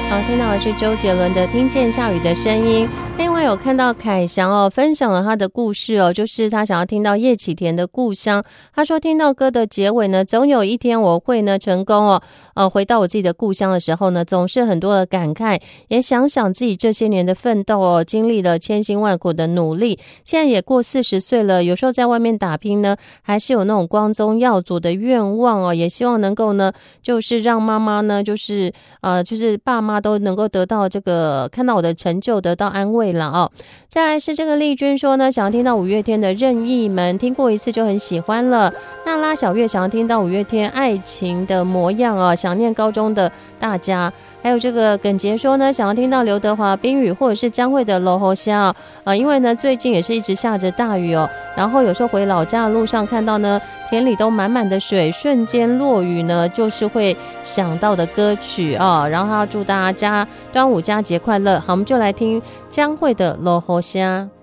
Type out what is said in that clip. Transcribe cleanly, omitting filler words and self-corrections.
好，听到的是周杰伦的《听见下雨的声音》。另外有看到凯翔分享了他的故事就是他想要听到叶启田的故乡。他说听到歌的结尾呢，总有一天我会呢成功回到我自己的故乡的时候呢，总是很多的感慨，也想想自己这些年的奋斗经历了千辛万苦的努力，现在也过40岁了，有时候在外面打拼呢，还是有那种光宗耀祖的愿望也希望能够呢，就是让妈妈呢，就是爸妈都能够得到这个看到我的成就，得到安慰了再来是这个丽君说呢，想要听到五月天的任意门，听过一次就很喜欢了。那拉小月想要听到五月天爱情的模样想念高中的大家。还有这个耿杰说呢，想要听到刘德华冰雨或者是江蕙的楼侯虾因为呢最近也是一直下着大雨然后有时候回老家的路上看到呢田里都满满的水，瞬间落雨呢就是会想到的歌曲然后他要祝大家端午佳节快乐。好，我们就来听江蕙的楼侯虾。